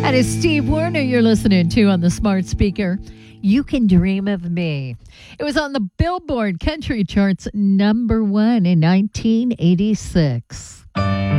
That is Steve Wariner you're listening to on the smart speaker. You Can Dream of Me. It was on the Billboard Country Charts #1 in 1986.